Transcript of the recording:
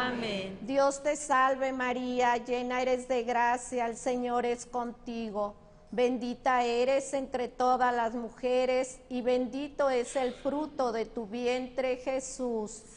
Amén. Dios te salve María, llena eres de gracia, el Señor es contigo. Bendita eres entre todas las mujeres y bendito es el fruto de tu vientre, Jesús.